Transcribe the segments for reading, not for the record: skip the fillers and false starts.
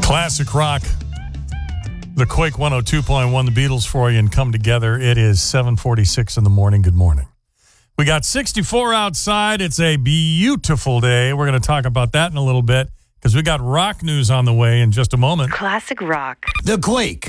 Classic rock. The Quake 102.1, the Beatles for you, and Come Together. It is 7:46 in the morning. Good morning. We got 64 outside. It's a beautiful day. We're going to talk about that in a little bit because we got rock news on the way in just a moment. Classic rock. The Quake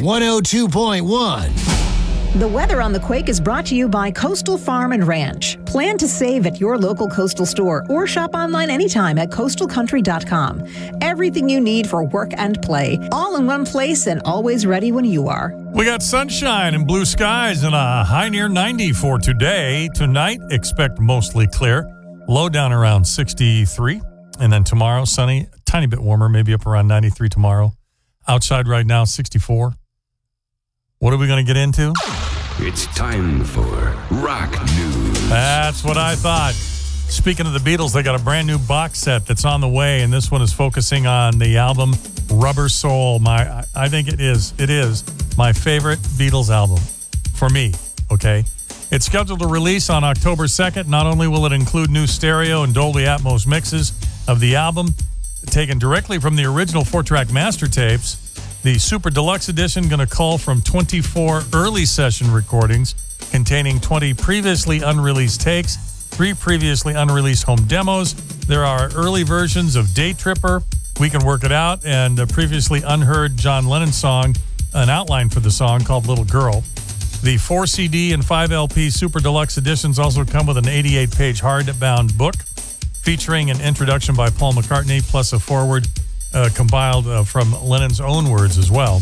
102.1. The weather on the Quake is brought to you by Coastal Farm and Ranch. Plan to save at your local Coastal store or shop online anytime at coastalcountry.com. Everything you need for work and play, all in one place and always ready when you are. We got sunshine and blue skies and a high near 90 for today. Tonight, expect mostly clear. Low down around 63. And then tomorrow, sunny, a tiny bit warmer, maybe up around 93 tomorrow. Outside right now, 64. What are we going to get into? It's time for rock news. That's what I thought. Speaking of the Beatles, they got a brand new box set that's on the way, and this one is focusing on the album Rubber Soul. I think it is my favorite Beatles album for me, okay? It's scheduled to release on October 2nd. Not only will it include new stereo and Dolby Atmos mixes of the album, taken directly from the original 4-track master tapes, the Super Deluxe Edition going to call from 24 early session recordings containing 20 previously unreleased takes, 3 previously unreleased home demos. There are early versions of Day Tripper, We Can Work It Out, and a previously unheard John Lennon song, an outline for the song called Little Girl. The 4 CD and 5 LP Super Deluxe Editions also come with an 88-page hardbound book featuring an introduction by Paul McCartney plus a foreword compiled from Lennon's own words as well.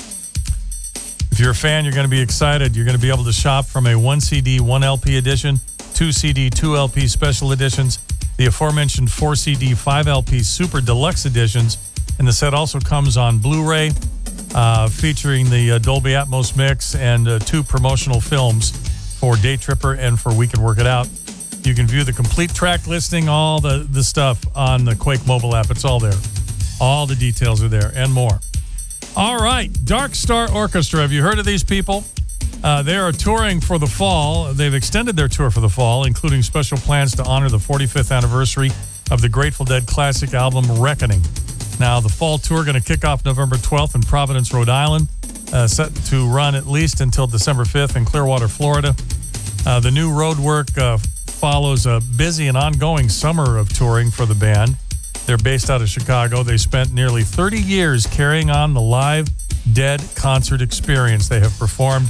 If you're a fan, you're going to be excited. You're going to be able to shop from a 1 CD, 1 LP edition, 2 CD, 2 LP special editions, the aforementioned 4 CD, 5 LP Super Deluxe editions, and the set also comes on Blu-ray, featuring the Dolby Atmos mix and 2 promotional films for Day Tripper and for We Can Work It Out. You can view the complete track listing, all the stuff on the Quake mobile app. It's all there. All the details are there and more. All right, Dark Star Orchestra. Have you heard of these people? They are touring for the fall. They've extended their tour for the fall, including special plans to honor the 45th anniversary of the Grateful Dead classic album Reckoning. Now, the fall tour going to kick off November 12th in Providence, Rhode Island, set to run at least until December 5th in Clearwater, Florida. The new road work follows a busy and ongoing summer of touring for the band. They're based out of Chicago. They spent nearly 30 years carrying on the live Dead concert experience. They have performed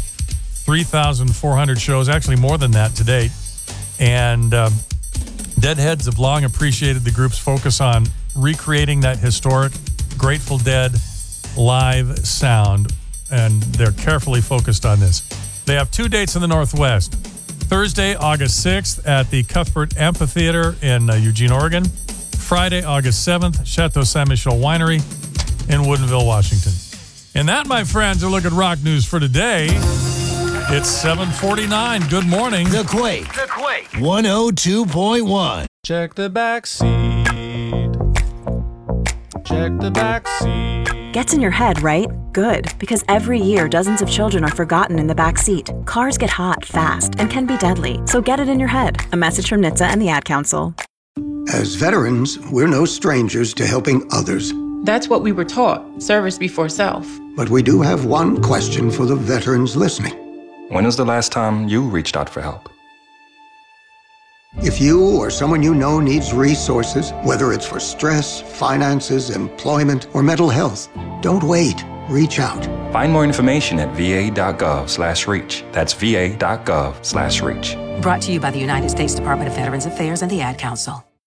3,400 shows, actually more than that to date. And Deadheads have long appreciated the group's focus on recreating that historic Grateful Dead live sound, and they're carefully focused on this. They have 2 dates in the Northwest. Thursday, August 6th at the Cuthbert Amphitheater in Eugene, Oregon. Friday, August 7th, Chateau Saint Michel Winery in Woodinville, Washington. And that, my friends, are Look at Rock News for today. It's 7:49. Good morning. The Quake 102.1. Check the back seat. Check the back seat. Gets in your head, right? Good, because every year dozens of children are forgotten in the back seat. Cars get hot fast and can be deadly, so get it in your head. A message from NHTSA and the Ad Council. As veterans, we're no strangers to helping others. That's what we were taught, service before self. But we do have one question for the veterans listening. When was the last time you reached out for help? If you or someone you know needs resources, whether it's for stress, finances, employment, or mental health, don't wait. Reach out. Find more information at va.gov/reach. That's va.gov/reach. Brought to you by the United States Department of Veterans Affairs and the Ad Council.